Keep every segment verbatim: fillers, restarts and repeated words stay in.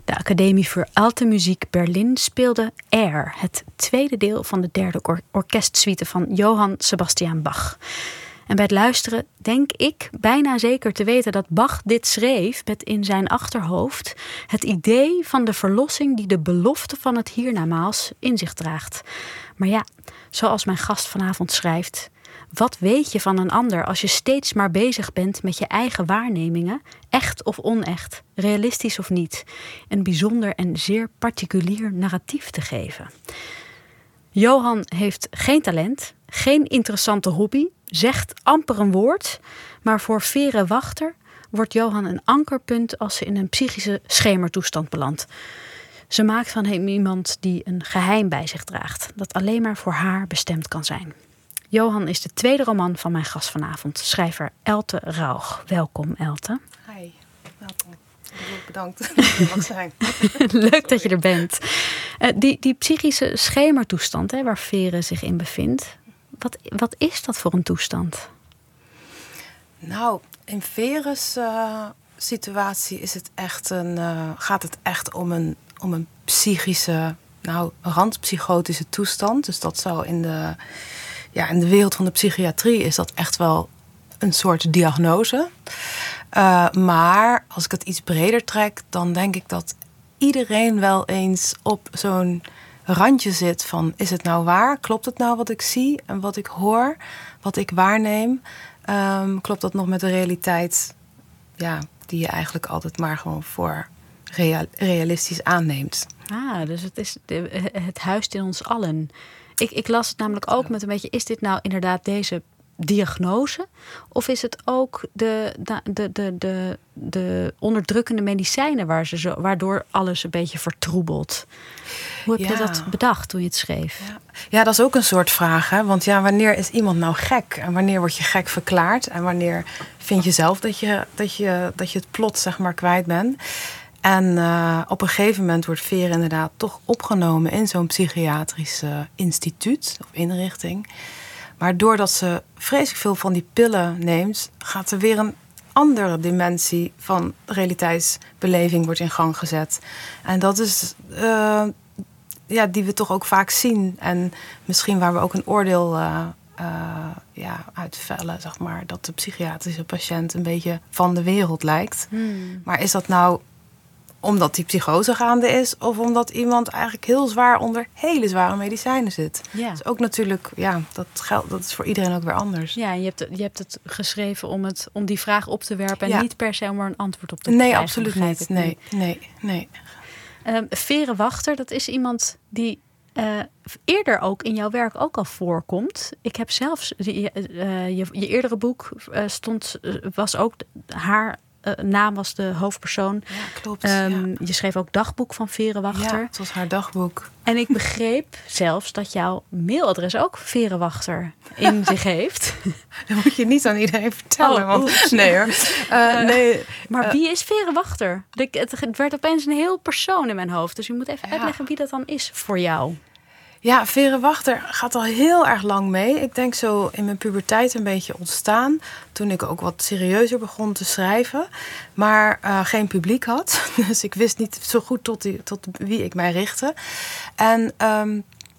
De Academie voor Alte Musik Berlin speelde Air, het tweede deel van de derde or- orkestsuite van Johann Sebastian Bach. En bij het luisteren denk ik bijna zeker te weten dat Bach dit schreef met in zijn achterhoofd het idee van de verlossing die de belofte van het hiernamaals in zich draagt. Maar ja, zoals mijn gast vanavond schrijft, wat weet je van een ander als je steeds maar bezig bent met je eigen waarnemingen, echt of onecht, realistisch of niet, een bijzonder en zeer particulier narratief te geven? Johann heeft geen talent, geen interessante hobby, zegt amper een woord, maar voor Vere Wachter wordt Johann een ankerpunt als ze in een psychische schemertoestand belandt. Ze maakt van hem iemand die een geheim bij zich draagt, dat alleen maar voor haar bestemd kan zijn. Johann is de tweede roman van mijn gast vanavond, schrijver Elte Rauch. Welkom, Elte. Hi, welkom. Bedankt dat je er mag zijn. Leuk dat je er bent. Uh, die, die psychische schemertoestand, hè, waar Vere zich in bevindt, wat, wat is dat voor een toestand? Nou, in Vere's uh, situatie is het echt een, uh, gaat het echt om een, om een psychische, nou, randpsychotische toestand. Dus dat zou in de, ja, in de wereld van de psychiatrie is dat echt wel een soort diagnose. Uh, maar als ik het iets breder trek, dan denk ik dat iedereen wel eens op zo'n randje zit van, is het nou waar? Klopt het nou wat ik zie en wat ik hoor, wat ik waarneem? Um, klopt dat nog met de realiteit, ja, die je eigenlijk altijd maar gewoon voor real, realistisch aanneemt? Ah, dus het is de, het huist in ons allen. Ik, ik las het namelijk ook met een beetje, is dit nou inderdaad deze diagnose? Of is het ook de, de, de, de, de, de onderdrukkende medicijnen waar ze zo, waardoor alles een beetje vertroebelt? Hoe heb ja. je dat bedacht toen je het schreef? Ja. ja, dat is ook een soort vraag. Hè? Want ja, wanneer is iemand nou gek? En wanneer word je gek verklaard? En wanneer vind je zelf dat je, dat je, dat je het plot, zeg maar, kwijt bent? En uh, op een gegeven moment wordt Vere inderdaad toch opgenomen in zo'n psychiatrisch uh, instituut of inrichting. Maar doordat ze vreselijk veel van die pillen neemt, gaat er weer een andere dimensie van realiteitsbeleving wordt in gang gezet. En dat is uh, ja, die we toch ook vaak zien. En misschien waar we ook een oordeel uh, uh, ja, uit vellen, zeg maar. Dat de psychiatrische patiënt een beetje van de wereld lijkt. Hmm. Maar is dat nou omdat die psychose gaande is, of omdat iemand eigenlijk heel zwaar onder hele zware medicijnen zit? Ja. Dus ook natuurlijk, ja, dat geldt, dat is voor iedereen ook weer anders. Ja, en je hebt, je hebt het geschreven om, het, om die vraag op te werpen en ja. niet per se om er een antwoord op te nee, krijgen. Absoluut niet. Nee, nee, nee. Um, Vere Wachter, dat is iemand die uh, eerder ook in jouw werk ook al voorkomt. Ik heb zelfs, uh, uh, je, je eerdere boek uh, stond, uh, was ook haar Uh, naam was de hoofdpersoon. Ja, klopt. Um, ja. Je schreef ook dagboek van Vere Wachter. Ja, het was haar dagboek. En ik begreep zelfs dat jouw mailadres ook Vere Wachter in zich heeft. Dat moet je niet aan iedereen vertellen. Oh, want, nee hoor. Uh, nee, maar uh, wie is Vere Wachter? De, het, het werd opeens een heel persoon in mijn hoofd. Dus je moet even ja. uitleggen wie dat dan is voor jou. Ja, Vere Wachter gaat al heel erg lang mee. Ik denk zo in mijn puberteit een beetje ontstaan. Toen ik ook wat serieuzer begon te schrijven. Maar uh, geen publiek had. Dus ik wist niet zo goed tot, die, tot wie ik mij richtte. En um,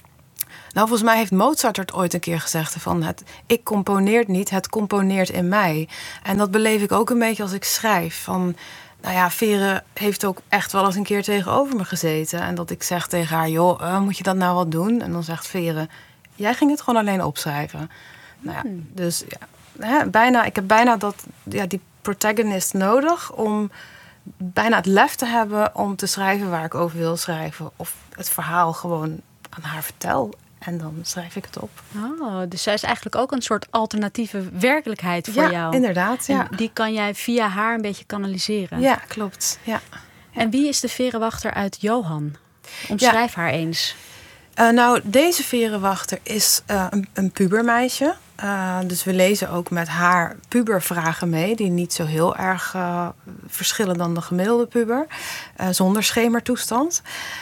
nou, volgens mij heeft Mozart het ooit een keer gezegd. Van het, ik componeer niet, het componeert in mij. En dat beleef ik ook een beetje als ik schrijf. Van, nou ja, Vere heeft ook echt wel eens een keer tegenover me gezeten. En dat ik zeg tegen haar, joh, uh, moet je dat nou wat doen? En dan zegt Vere, jij ging het gewoon alleen opschrijven. Nou ja, hmm. dus ja, hè, bijna, ik heb bijna dat, ja, die protagonist nodig om bijna het lef te hebben om te schrijven waar ik over wil schrijven. Of het verhaal gewoon aan haar vertel. En dan schrijf ik het op. Oh, dus zij is eigenlijk ook een soort alternatieve werkelijkheid voor ja, jou. Inderdaad, ja. En die kan jij via haar een beetje kanaliseren. Ja, klopt. Ja. En wie is de Vere Wachter uit Johann? Omschrijf ja. haar eens. Uh, nou, deze Vere Wachter is uh, een, een pubermeisje. Uh, dus we lezen ook met haar pubervragen mee, die niet zo heel erg uh, verschillen dan de gemiddelde puber, uh, zonder schemertoestand.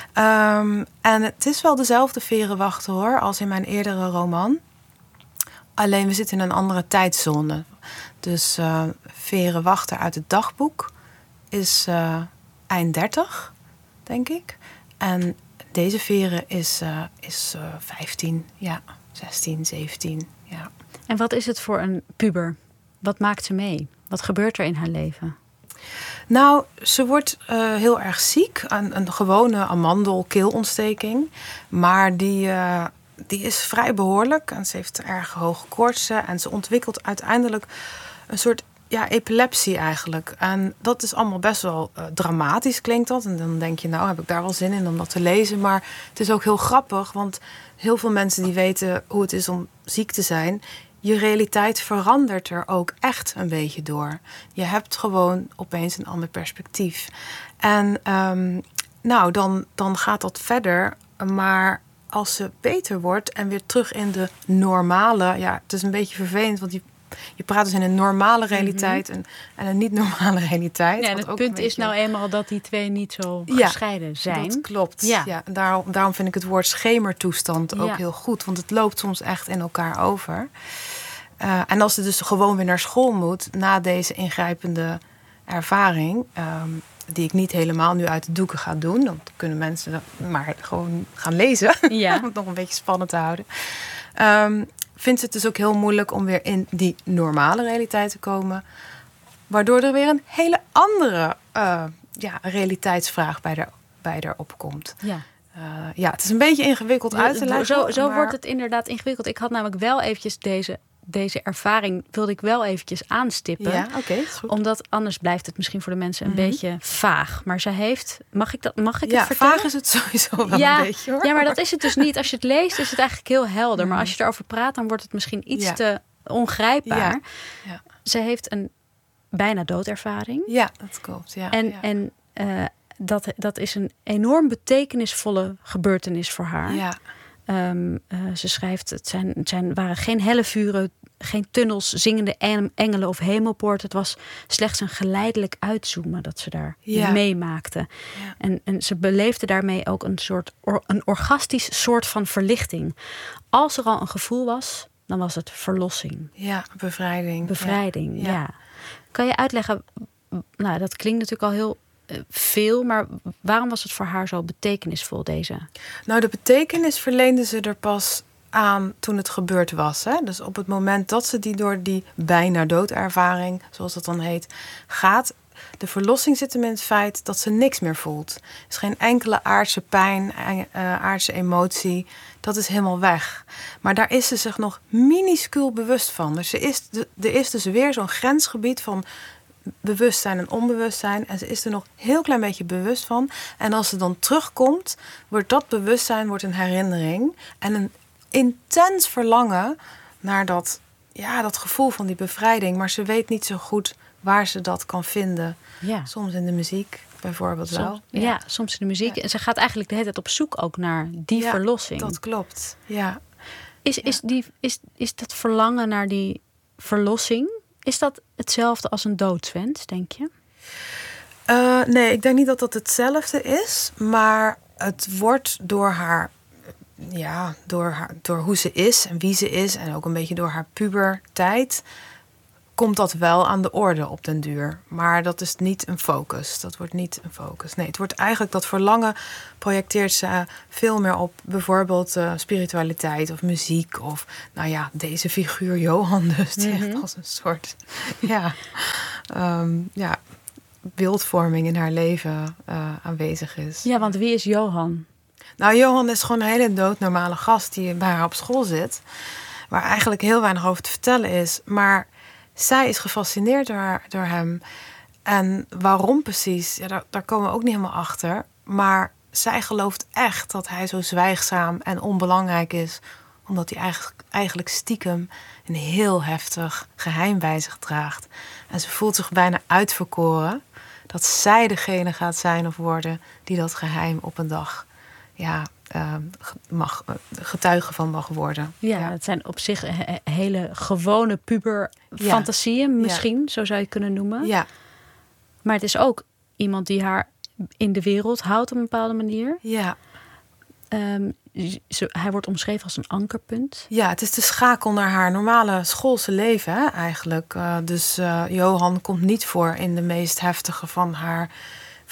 Um, en het is wel dezelfde Vere Wachter hoor, als in mijn eerdere roman. Alleen we zitten in een andere tijdzone. Dus uh, Vere Wachter uit het dagboek is uh, eind dertig. denk ik. En deze Vere is, uh, is uh, vijftien, ja, zestien, zeventien, ja. En wat is het voor een puber? Wat maakt ze mee? Wat gebeurt er in haar leven? Nou, ze wordt uh, heel erg ziek. Een, een gewone amandel-keelontsteking. Maar die, uh, die is vrij behoorlijk. En ze heeft erg hoge koortsen. En ze ontwikkelt uiteindelijk een soort ja, epilepsie eigenlijk. En dat is allemaal best wel uh, dramatisch, klinkt dat. En dan denk je, nou, heb ik daar wel zin in om dat te lezen. Maar het is ook heel grappig. Want heel veel mensen die weten hoe het is om ziek te zijn, je realiteit verandert er ook echt een beetje door. Je hebt gewoon opeens een ander perspectief. En um, nou, dan, dan gaat dat verder. Maar als ze beter wordt en weer terug in de normale... Ja, het is een beetje vervelend, want je, je praat dus in een normale realiteit mm-hmm. en, en een niet-normale realiteit. Ja, en het punt beetje... is nou eenmaal dat die twee niet zo ja, gescheiden zijn. Dat klopt. Ja. Ja, en daarom, daarom vind ik het woord schemertoestand ook ja. heel goed. Want het loopt soms echt in elkaar over. Uh, en als ze dus gewoon weer naar school moet na deze ingrijpende ervaring, um, die ik niet helemaal nu uit de doeken ga doen, dan kunnen mensen dat maar gewoon gaan lezen, ja. om het nog een beetje spannend te houden. Um, vindt ze het dus ook heel moeilijk om weer in die normale realiteit te komen, waardoor er weer een hele andere uh, ja, realiteitsvraag bij haar, bij haar opkomt. Ja. Uh, ja, het is een beetje ingewikkeld uit te leggen. Zo, zo maar... wordt het inderdaad ingewikkeld. Ik had namelijk wel eventjes deze... Deze ervaring wilde ik wel eventjes aanstippen. Ja, oké. Okay, omdat anders blijft het misschien voor de mensen een mm-hmm. beetje vaag. Maar zij heeft... Mag ik, dat, mag ik ja, het vertellen? Vaag is het sowieso wel ja, een beetje, hoor. Ja, maar dat is het dus niet. Als je het leest, is het eigenlijk heel helder. Mm. Maar als je erover praat, dan wordt het misschien iets ja. te ongrijpbaar. Ja. Ja. Ze heeft een bijna doodervaring. Ja, dat klopt. Ja. En, ja. en uh, dat, dat is een enorm betekenisvolle gebeurtenis voor haar. Ja. Um, uh, ze schrijft, het zijn, het zijn, waren geen helle vuren, geen tunnels, zingende engelen of hemelpoorten. Het was slechts een geleidelijk uitzoomen dat ze daar ja. meemaakte. Ja. En, en ze beleefde daarmee ook een soort or, een orgastisch soort van verlichting. Als er al een gevoel was, dan was het verlossing. Ja, bevrijding. Bevrijding, ja. ja. Kan je uitleggen, nou, dat klinkt natuurlijk al heel veel, maar waarom was het voor haar zo betekenisvol, deze? Nou, de betekenis verleende ze er pas aan toen het gebeurd was. Hè? Dus op het moment dat ze die door die bijna doodervaring, zoals dat dan heet, gaat. De verlossing zit hem in het feit dat ze niks meer voelt. Er is geen enkele aardse pijn, aardse emotie. Dat is helemaal weg. Maar daar is ze zich nog minuscuul bewust van. Dus er is, er is dus weer zo'n grensgebied van bewustzijn en onbewustzijn. En ze is er nog een heel klein beetje bewust van. En als ze dan terugkomt, wordt dat bewustzijn wordt een herinnering. En een intens verlangen naar dat, ja, dat gevoel van die bevrijding. Maar ze weet niet zo goed waar ze dat kan vinden. Ja. Soms in de muziek bijvoorbeeld soms, wel. Ja. ja, soms in de muziek. Ja. En ze gaat eigenlijk de hele tijd op zoek ook naar die ja, verlossing. Dat klopt, ja. Is, is, ja. die, is, is dat verlangen naar die verlossing, is dat hetzelfde als een doodswens, denk je? Uh, nee, ik denk niet dat dat hetzelfde is. Maar het wordt door haar, ja, door haar, door hoe ze is en wie ze is, en ook een beetje door haar puberteit, komt dat wel aan de orde op den duur. Maar dat is niet een focus. Dat wordt niet een focus. Nee, het wordt eigenlijk dat verlangen projecteert ze veel meer op bijvoorbeeld uh, spiritualiteit of muziek. Of nou ja, deze figuur Johan dus. Die mm-hmm. echt als een soort ja, um, ja, beeldvorming in haar leven uh, aanwezig is. Ja, want wie is Johan? Nou, Johan is gewoon een hele doodnormale gast die bij haar op school zit. Waar eigenlijk heel weinig over te vertellen is. Maar zij is gefascineerd door, haar, door hem. En waarom precies, ja, daar, daar komen we ook niet helemaal achter. Maar zij gelooft echt dat hij zo zwijgzaam en onbelangrijk is. Omdat hij eigenlijk, eigenlijk stiekem een heel heftig geheim bij zich draagt. En ze voelt zich bijna uitverkoren dat zij degene gaat zijn of worden die dat geheim op een dag ja, uh, mag, getuige van mag worden. Ja, ja, het zijn op zich he- hele gewone puberfantasieën, ja. misschien, ja. Zo zou je kunnen noemen. Ja. Maar het is ook iemand die haar in de wereld houdt op een bepaalde manier. Ja. Um, zo, hij wordt omschreven als een ankerpunt. Ja, het is de schakel naar haar normale schoolse leven, hè, eigenlijk. Uh, dus uh, Johan komt niet voor in de meest heftige van haar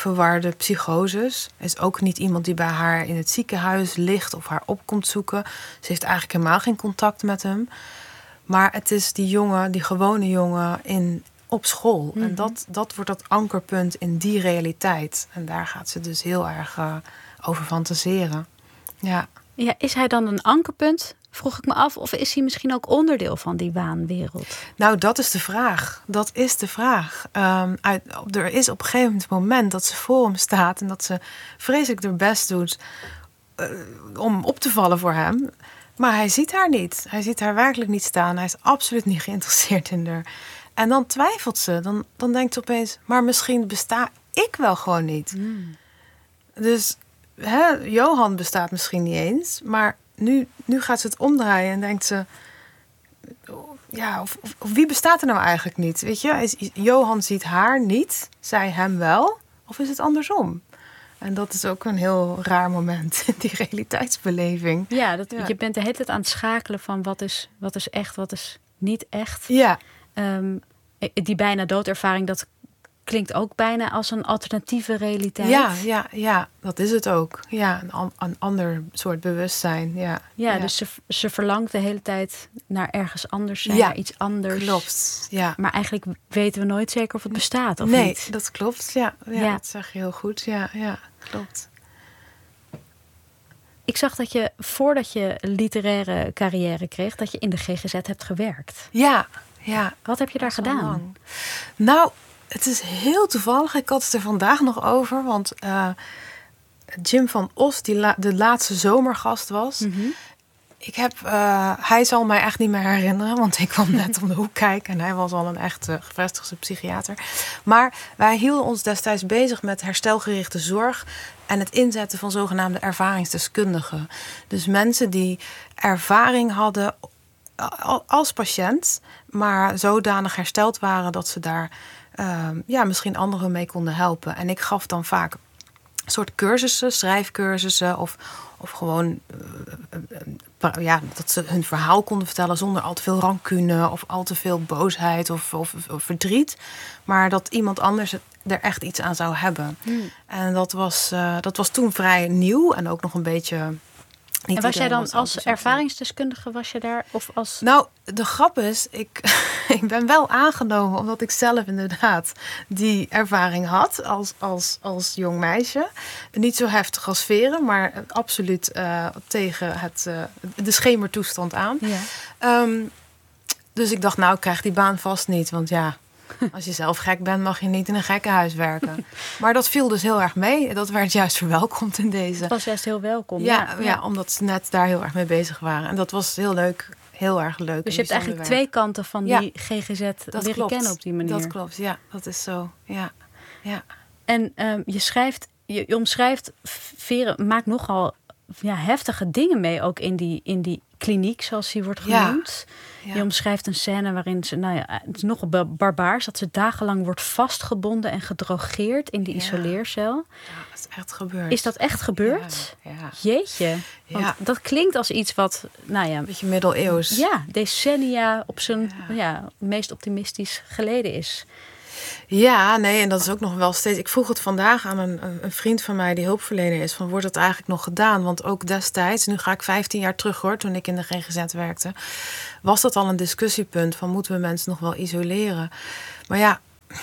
verwarde psychoses. Is ook niet iemand die bij haar in het ziekenhuis ligt of haar op komt zoeken. Ze heeft eigenlijk helemaal geen contact met hem. Maar het is die jongen, die gewone jongen in, op school. Mm-hmm. En dat, dat wordt dat ankerpunt in die realiteit. En daar gaat ze dus heel erg uh, over fantaseren. Ja. Ja, is hij dan een ankerpunt, vroeg ik me af? Of is hij misschien ook onderdeel van die waanwereld? Nou, dat is de vraag. Dat is de vraag. Um, uit, er is op een gegeven moment dat ze voor hem staat... en dat ze vreselijk haar best doet uh, om op te vallen voor hem. Maar hij ziet haar niet. Hij ziet haar werkelijk niet staan. Hij is absoluut niet geïnteresseerd in haar. En dan twijfelt ze. Dan, dan denkt ze opeens... maar misschien besta ik wel gewoon niet. Mm. Dus... He, Johan bestaat misschien niet eens, maar nu, nu gaat ze het omdraaien en denkt ze... Ja, of, of, of wie bestaat er nou eigenlijk niet? Weet je, is, is, Johan ziet haar niet, zij hem wel, of is het andersom? En dat is ook een heel raar moment, die realiteitsbeleving. Ja, dat, ja. Je bent de hele tijd aan het schakelen van wat is, wat is echt, wat is niet echt. Ja. Um, die bijna doodervaring, dat klinkt ook bijna als een alternatieve realiteit. Ja, ja, ja, dat is het ook. Ja, een, een ander soort bewustzijn. Ja, ja, ja. Dus ze, ze verlangt de hele tijd naar ergens anders zijn, ja, naar iets anders. Klopt, ja. Maar eigenlijk weten we nooit zeker of het bestaat of nee, niet. Nee, dat klopt. Ja, ja, ja, dat zeg je heel goed. Ja, ja, klopt. Ik zag dat je, voordat je literaire carrière kreeg, dat je in de G G Z hebt gewerkt. Ja, ja. Wat heb je daar gedaan? Lang. Nou... Het is heel toevallig. Ik had het er vandaag nog over. Want uh, Jim van Os, die la- de laatste zomergast was. Mm-hmm. Ik heb, uh, hij zal mij echt niet meer herinneren. Want ik kwam net om de hoek kijken. En hij was al een echt uh, gevestigde psychiater. Maar wij hielden ons destijds bezig met herstelgerichte zorg. En het inzetten van zogenaamde ervaringsdeskundigen. Dus mensen die ervaring hadden als patiënt. Maar zodanig hersteld waren dat ze daar... Uh, ja, misschien anderen mee konden helpen. En ik gaf dan vaak een soort cursussen, schrijfcursussen... of, of gewoon uh, uh, ja, dat ze hun verhaal konden vertellen... zonder al te veel rancune of al te veel boosheid of, of, of verdriet. Maar dat iemand anders er echt iets aan zou hebben. Hmm. En dat was, uh, dat was toen vrij nieuw en ook nog een beetje... Niet en was jij dan als ervaringsdeskundige, was je daar? Of als... Nou, de grap is, ik, ik ben wel aangenomen... omdat ik zelf inderdaad die ervaring had als, als, als jong meisje. Niet zo heftig als Veren, maar absoluut uh, tegen het, uh, de schemertoestand aan. Ja. Um, dus ik dacht, nou, ik krijg die baan vast niet. Want ja, als je zelf gek bent, mag je niet in een gekkenhuis werken. Maar dat viel dus heel erg mee. Dat werd juist verwelkomd in deze. Het was juist heel welkom. Ja, ja. ja, omdat ze net daar heel erg mee bezig waren. En dat was heel leuk. Heel erg leuk. Dus je hebt eigenlijk twee kanten van die ja, G G Z leren klopt. kennen op die manier. Dat klopt, ja. Dat is zo. Ja. Ja. En um, je schrijft, je, je omschrijft, Veren maakt nogal ja, heftige dingen mee. Ook in die, in die kliniek, zoals die wordt genoemd. Ja. Ja. Je omschrijft een scène waarin ze, nou ja, het is nogal barbaars, dat ze dagenlang wordt vastgebonden en gedrogeerd in de ja. isoleercel. Ja, dat is echt gebeurd. Is dat echt gebeurd? Ja. Ja. Jeetje. Want ja. dat klinkt als iets wat, nou ja... Een beetje middeleeuws. Ja, decennia op zijn ja. Ja, meest optimistisch geleden is. Ja, nee, en dat is ook nog wel steeds... Ik vroeg het vandaag aan een, een vriend van mij die hulpverlener is... van wordt het eigenlijk nog gedaan? Want ook destijds, nu ga ik vijftien jaar terug hoor... toen ik in de G G Z werkte... was dat al een discussiepunt van moeten we mensen nog wel isoleren? Maar ja,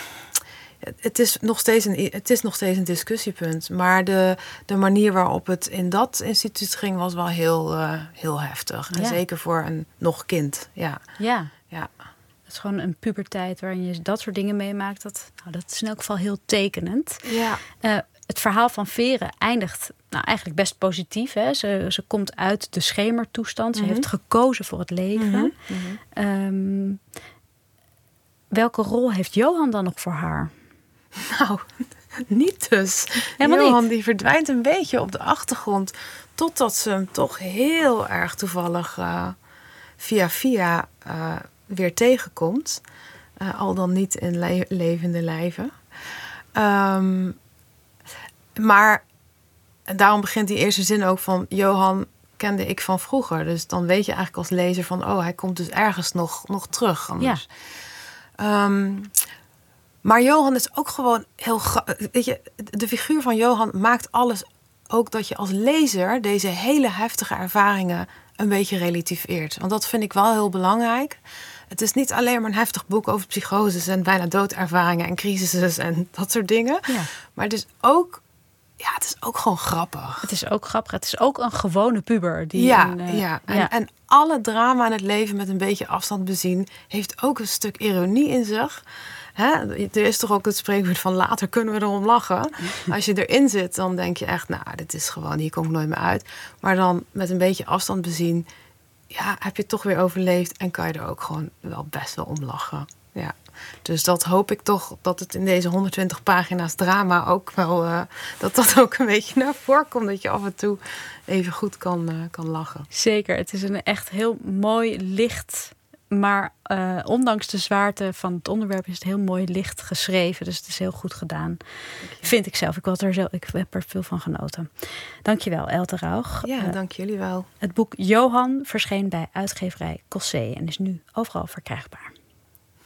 het is nog steeds een, het is nog steeds een discussiepunt. Maar de, de manier waarop het in dat instituut ging... was wel heel, uh, heel heftig. Ja. En zeker voor een nog kind. Ja. Ja. Ja. Het is gewoon een puberteit waarin je dat soort dingen meemaakt. Dat, nou, dat is in elk geval heel tekenend. Ja. Uh, het verhaal van Veren eindigt nou, eigenlijk best positief. Hè? Ze, ze komt uit de schemertoestand. Ze mm-hmm. heeft gekozen voor het leven. Mm-hmm. Mm-hmm. Um, welke rol heeft Johan dan nog voor haar? Nou, niet dus. Helemaal Johan niet. Die verdwijnt een beetje op de achtergrond. Totdat ze hem toch heel erg toevallig uh, via via... Uh, weer tegenkomt. Uh, al dan niet in le- levende lijven. Um, maar en daarom begint die eerste zin ook van... Johan kende ik van vroeger. Dus dan weet je eigenlijk als lezer van... oh, hij komt dus ergens nog, nog terug. Anders. Ja. Um, Maar Johan is ook gewoon heel... Weet je, de figuur van Johan maakt alles ook dat je als lezer deze hele heftige ervaringen een beetje relativeert. Want dat vind ik wel heel belangrijk. Het is niet alleen maar een heftig boek over psychoses en bijna doodervaringen en crisissen en dat soort dingen. Ja. Maar het is ook... Ja, het is ook gewoon grappig. Het is ook grappig. Het is ook een gewone puber. Die ja, een, uh, ja. En, ja. en alle drama in het leven met een beetje afstand bezien heeft ook een stuk ironie in zich. Hè? Er is toch ook het spreekwoord van later kunnen we erom lachen. Als je erin zit, dan denk je echt, nou, dit is gewoon, hier kom ik nooit meer uit. Maar dan met een beetje afstand bezien, ja, heb je het toch weer overleefd en kan je er ook gewoon wel best wel om lachen. Ja. Dus dat hoop ik toch, dat het in deze honderdtwintig pagina's drama ook wel, uh, dat dat ook een beetje naar voren komt. Dat je af en toe even goed kan, uh, kan lachen. Zeker, het is een echt heel mooi licht, maar uh, ondanks de zwaarte van het onderwerp is het heel mooi licht geschreven. Dus het is heel goed gedaan, vind ik zelf. Ik, had er zelf, ik heb er veel van genoten. Dankjewel, Elte Rauch. Ja, uh, dank jullie wel. Het boek Johan verscheen bij uitgeverij Cossé en is nu overal verkrijgbaar.